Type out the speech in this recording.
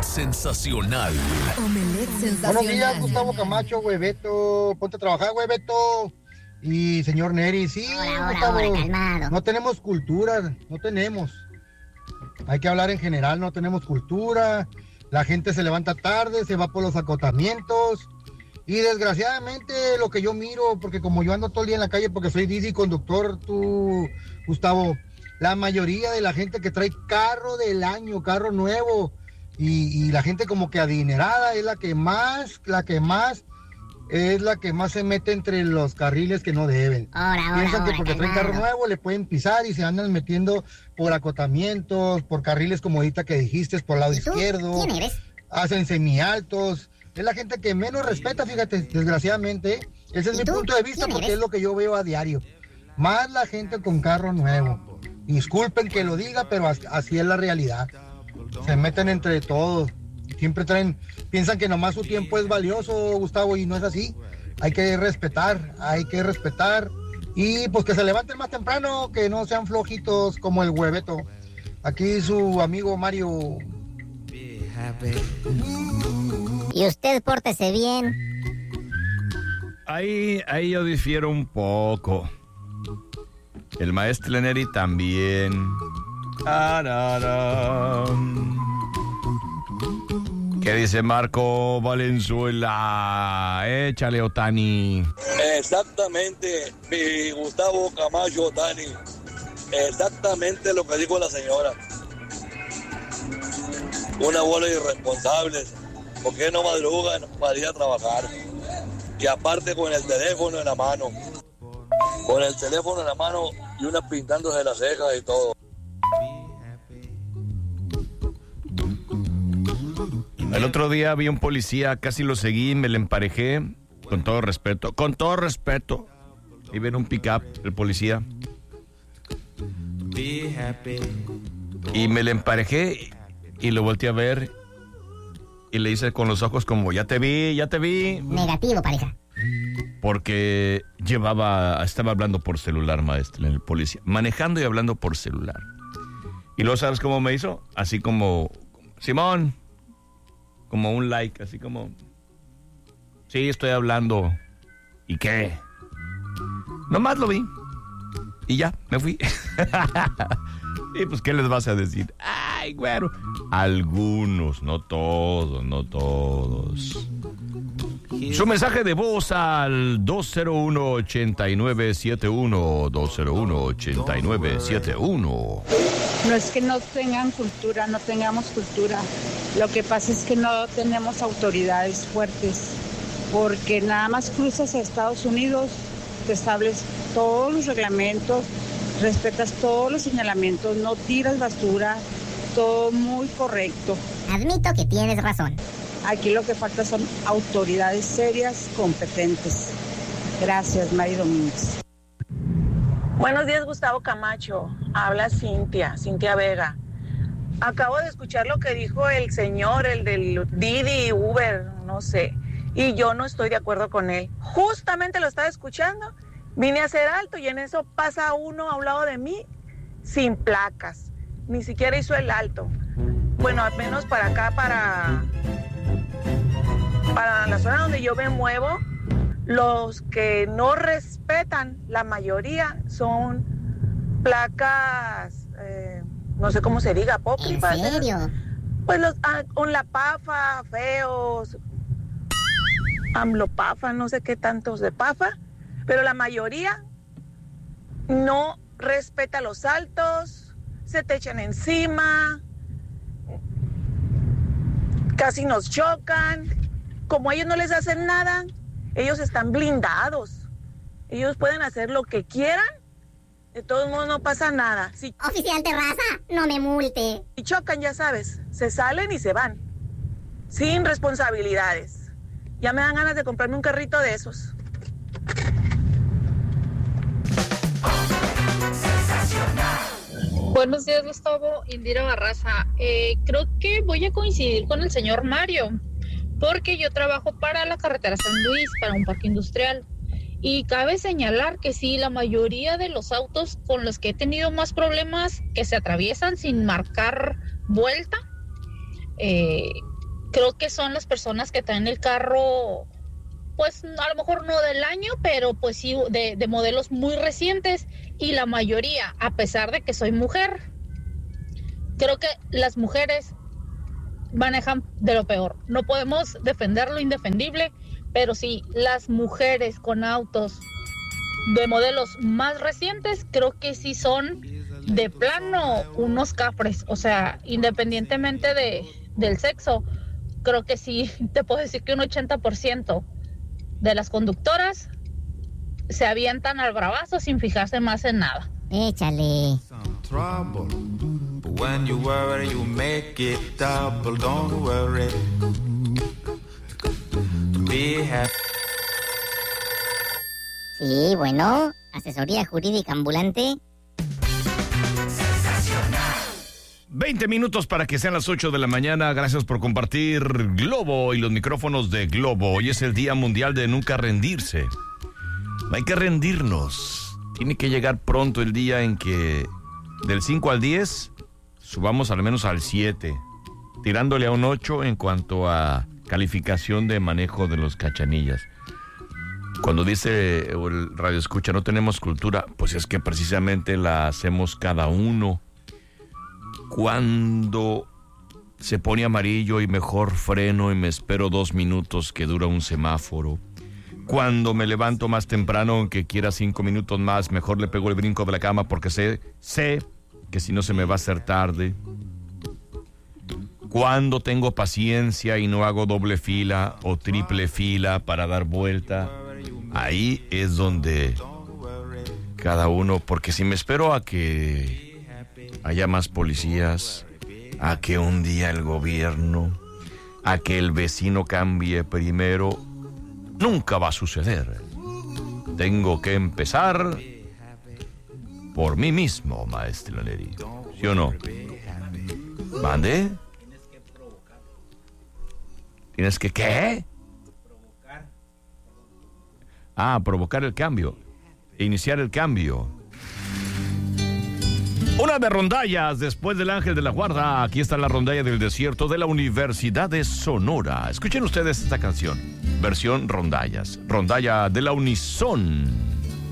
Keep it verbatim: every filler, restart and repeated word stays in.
sensacional. Omelette sensacional. Buenos días, Gustavo Camacho, güey, Beto. Ponte a trabajar, güey, Beto. Y señor Neri, sí, ahora, Gustavo. ahora, calmado. No tenemos cultura, no tenemos. Hay que hablar en general, no tenemos cultura. La gente se levanta tarde, se va por los acotamientos. Y desgraciadamente lo que yo miro, porque como yo ando todo el día en la calle porque soy D J conductor, tú, Gustavo, la mayoría de la gente que trae carro del año, carro nuevo, y, y la gente como que adinerada es la que más, la que más, es la que más se mete entre los carriles que no deben. Ahora, ahora, Piensan que ahora, porque traen carro calmado. nuevo le pueden pisar y se andan metiendo por acotamientos, por carriles como ahorita que dijiste, por el lado ¿Y tú? izquierdo. ¿Quién eres? Hacen semialtos. Es la gente que menos respeta, fíjate, desgraciadamente. Ese es ¿Y mi tú? punto de vista ¿Quién porque eres? es lo que yo veo a diario. Más la gente con carro nuevo. Disculpen que lo diga, pero as- así es la realidad. Se meten entre todos. Siempre traen, piensan que nomás su tiempo es valioso, Gustavo, y no es así. Hay que respetar, hay que respetar. Y pues que se levanten más temprano, que no sean flojitos como el hueveto. Aquí su amigo Mario. Y usted pórtese bien. Ahí, ahí yo difiero un poco. El maestro Neri también. Tararam. ¿Qué dice Marco Valenzuela? Échale, Otani. Exactamente, mi Gustavo Camacho Otani. Exactamente lo que dijo la señora. Una bola de irresponsables. ¿Por qué no madrugan para ir a trabajar? Y aparte con el teléfono en la mano. Con el teléfono en la mano y una pintándose las cejas y todo. El otro día vi un policía, casi lo seguí, me le emparejé, con todo respeto, con todo respeto. Iba en un pick-up el policía. Y me le emparejé y lo volteé a ver y le hice con los ojos como, ya te vi, ya te vi. Negativo, pareja. Porque llevaba, estaba hablando por celular, maestro, el policía, manejando y hablando por celular. Y luego, ¿sabes cómo me hizo? Así como, Simón, como un like, así como, sí, estoy hablando. ¿Y qué? Nomás lo vi. Y ya, me fui. Y pues, ¿qué les vas a decir? Ay, güero. Algunos, no todos, no todos. Su mensaje de voz al dos cero uno, ocho nueve siete uno, dos cero uno, ocho nueve siete uno. No es que no tengan cultura, no tengamos cultura. Lo que pasa es que no tenemos autoridades fuertes, porque nada más cruzas a Estados Unidos, te estableces todos los reglamentos, respetas todos los señalamientos, no tiras basura, todo muy correcto. Admito que tienes razón. Aquí lo que falta son autoridades serias, competentes. Gracias, Mari Domínguez. Buenos días, Gustavo Camacho. Habla Cintia, Cintia Vega. Acabo de escuchar lo que dijo el señor, el del Didi, Uber, no sé. Y yo no estoy de acuerdo con él. Justamente lo estaba escuchando. Vine a hacer alto y en eso pasa uno a un lado de mí sin placas. Ni siquiera hizo el alto. Bueno, al menos para acá, para, para la zona donde yo me muevo, los que no respetan, la mayoría, son placas, eh, no sé cómo se diga, apócrifas. ¿En serio? Pues los, ah, con la pafa, feos, amlopafa, no sé qué tantos de pafa, pero la mayoría no respeta los altos, se te echan encima, casi nos chocan. Como ellos no les hacen nada, ellos están blindados. Ellos pueden hacer lo que quieran, de todos modos no pasa nada. Si, Oficial Terraza, no me multe. si chocan, ya sabes, se salen y se van, sin responsabilidades. Ya me dan ganas de comprarme un carrito de esos. Buenos días, Gustavo. Indira Barraza. Eh, creo que voy a coincidir con el señor Mario, porque yo trabajo para la carretera San Luis, para un parque industrial. Y cabe señalar que sí, la mayoría de los autos con los que he tenido más problemas, que se atraviesan sin marcar vuelta, eh, creo que son las personas que traen el carro, pues a lo mejor no del año, pero pues sí de, de modelos muy recientes, y la mayoría, a pesar de que soy mujer, creo que las mujeres manejan de lo peor. No podemos defender lo indefendible, pero sí, las mujeres con autos de modelos más recientes, creo que sí son de plano unos cafres. O sea, independientemente de, del sexo, creo que sí, te puedo decir que un ochenta por ciento de las conductoras se avientan al bravazo sin fijarse más en nada. Échale. When you worry, you make it double. Don't worry. Be happy. Sí, bueno, asesoría jurídica ambulante. veinte minutos para que sean las ocho de la mañana. Gracias por compartir Globo y los micrófonos de Globo. Hoy es el Día Mundial de Nunca Rendirse. No hay que rendirnos. Tiene que llegar pronto el día en que del cinco al diez subamos al menos al siete, tirándole a un ocho en cuanto a calificación de manejo de los cachanillas. Cuando dice el radio escucha, no tenemos cultura, pues es que precisamente la hacemos cada uno. Cuando se pone amarillo y mejor freno y me espero dos minutos que dura un semáforo. Cuando me levanto más temprano, aunque quiera cinco minutos más, mejor le pego el brinco de la cama porque sé, sé que si no se me va a hacer tarde. Cuando tengo paciencia y no hago doble fila o triple fila para dar vuelta, ahí es donde cada uno, porque si me espero a que haya más policías, a que un día el gobierno, a que el vecino cambie primero, nunca va a suceder. Tengo que empezar por mí mismo, maestro Neri. ¿Sí o no? ¿Mande? ¿Tienes que qué? Ah, provocar el cambio. Iniciar el cambio. Una de rondallas después del Ángel de la Guarda. Aquí está la rondalla del desierto de la Universidad de Sonora. Escuchen ustedes esta canción. Versión rondallas. Rondalla de la Unison.